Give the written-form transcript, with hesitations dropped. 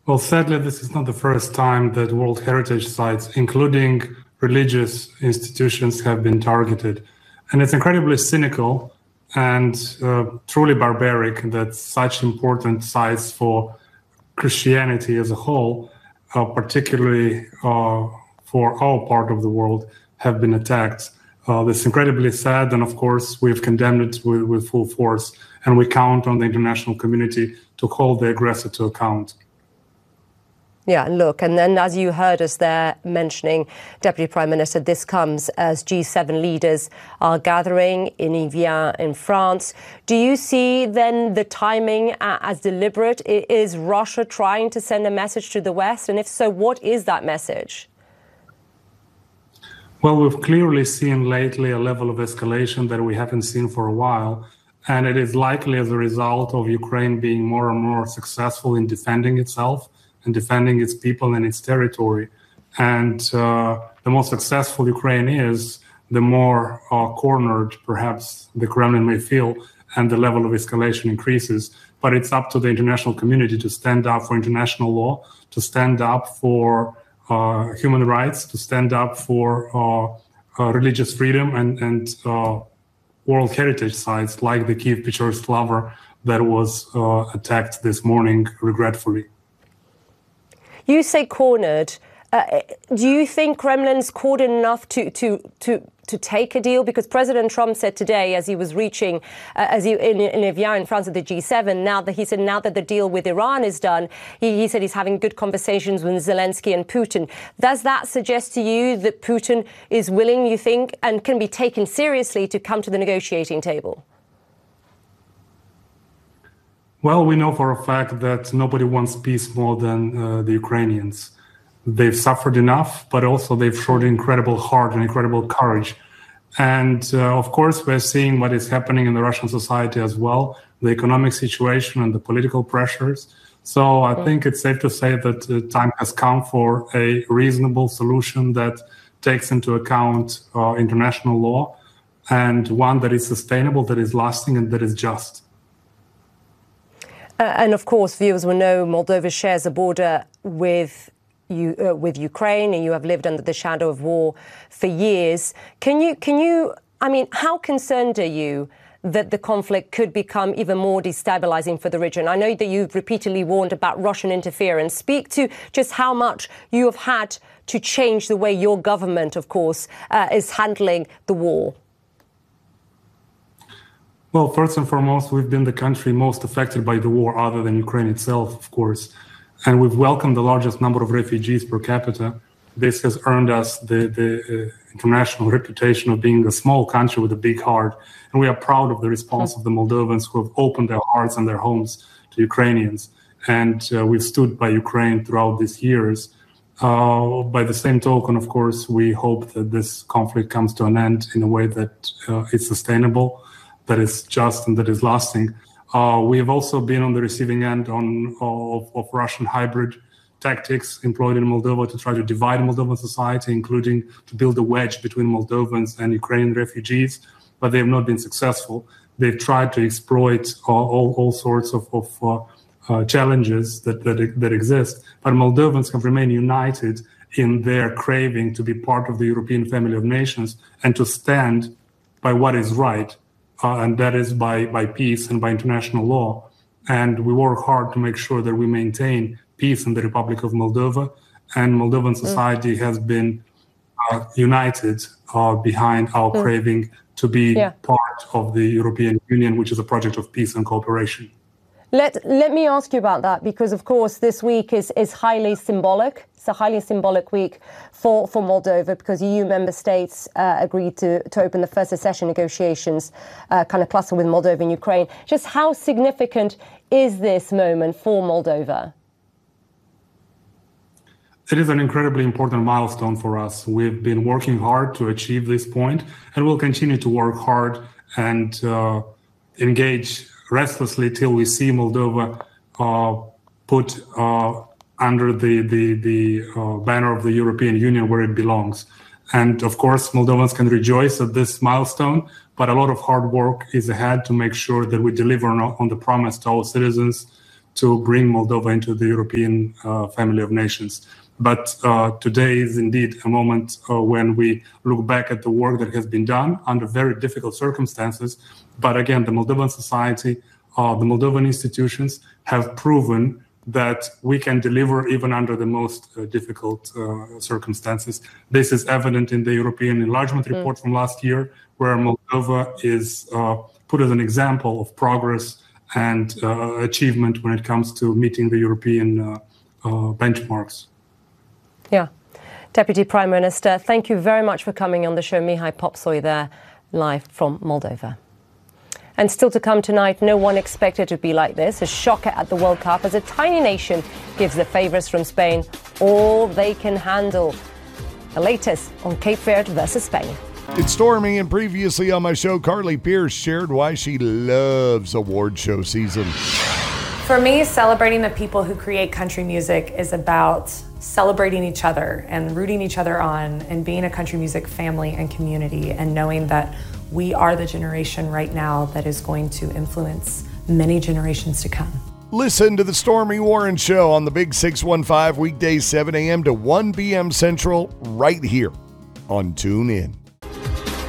Well, sadly, this is not the first time that World Heritage Sites, including religious institutions, have been targeted. And it's incredibly cynical and truly barbaric that such important sites for Christianity as a whole, particularly for our part of the world, have been attacked. This is incredibly sad, and of course, we've condemned it with full force, and we count on the international community to hold the aggressor to account. Yeah, look, and then as you heard us there mentioning, Deputy Prime Minister, this comes as G7 leaders are gathering in Evian in France. Do you see then the timing as deliberate? Is Russia trying to send a message to the West? And if so, what is that message? Well, we've clearly seen lately a level of escalation that we haven't seen for a while. And it is likely as a result of Ukraine being more and more successful in defending itself and defending its people and its territory. And the more successful Ukraine is, the more cornered perhaps the Kremlin may feel, and the level of escalation increases. But it's up to the international community to stand up for international law, to stand up for human rights, to stand up for religious freedom and World Heritage Sites like the Kiev-Pechersky Lavra that was attacked this morning, regretfully. You say cornered. Do you think Kremlin's cornered enough to take a deal? Because President Trump said today, as he was reaching, in Evian in France at the G7, now that the deal with Iran is done, he said he's having good conversations with Zelensky and Putin. Does that suggest to you that Putin is willing, you think, and can be taken seriously to come to the negotiating table? Well, we know for a fact that nobody wants peace more than the Ukrainians. They've suffered enough, but also they've showed incredible heart and incredible courage. And of course, we're seeing what is happening in the Russian society as well, the economic situation and the political pressures. So I think it's safe to say that the time has come for a reasonable solution that takes into account international law, and one that is sustainable, that is lasting, and that is just. And of course, viewers will know Moldova shares a border with Ukraine, and you have lived under the shadow of war for years. Can you, I mean, how concerned are you that the conflict could become even more destabilizing for the region? I know that you've repeatedly warned about Russian interference. Speak to just how much you have had to change the way your government, of course, is handling the war. Well, first and foremost, we've been the country most affected by the war, other than Ukraine itself, of course. And we've welcomed the largest number of refugees per capita. This has earned us the international reputation of being a small country with a big heart. And we are proud of the response of the Moldovans who have opened their hearts and their homes to Ukrainians. And we've stood by Ukraine throughout these years. By the same token, of course, we hope that this conflict comes to an end in a way that is sustainable, that is just, and that is lasting. We have also been on the receiving end of Russian hybrid tactics employed in Moldova to try to divide Moldovan society, including to build a wedge between Moldovans and Ukrainian refugees, but they have not been successful. They've tried to exploit all sorts of challenges that exist, but Moldovans have remained united in their craving to be part of the European family of nations and to stand by what is right. And that is by peace and by international law. And we work hard to make sure that we maintain peace in the Republic of Moldova. And Moldovan society has been united behind our craving to be part of the European Union, which is a project of peace and cooperation. Let me ask you about that, because, of course, this week is highly symbolic. It's a highly symbolic week for Moldova, because EU member states agreed to open the first accession negotiations, kind of cluster with Moldova and Ukraine. Just how significant is this moment for Moldova? It is an incredibly important milestone for us. We've been working hard to achieve this point, and we'll continue to work hard and engage restlessly till we see Moldova put under the banner of the European Union, where it belongs. And of course, Moldovans can rejoice at this milestone, but a lot of hard work is ahead to make sure that we deliver on the promise to our citizens to bring Moldova into the European family of nations. But today is indeed a moment when we look back at the work that has been done under very difficult circumstances. But again, the Moldovan society, the Moldovan institutions have proven that we can deliver even under the most difficult circumstances. This is evident in the European Enlargement Report from last year, where Moldova is put as an example of progress and achievement when it comes to meeting the European benchmarks. Yeah. Deputy Prime Minister, thank you very much for coming on the show. Mihai Popsoy there, live from Moldova. And still to come tonight, no one expected it to be like this. A shocker at the World Cup as a tiny nation gives the favourites from Spain all they can handle. The latest on Cape Verde versus Spain. It's Stormy, and previously on my show, Carly Pearce shared why she loves award show season. For me, celebrating the people who create country music is about celebrating each other and rooting each other on and being a country music family and community and knowing that we are the generation right now that is going to influence many generations to come. Listen to the Stormy Warren Show on the Big 615 weekdays 7 a.m. to 1 p.m. Central right here on TuneIn.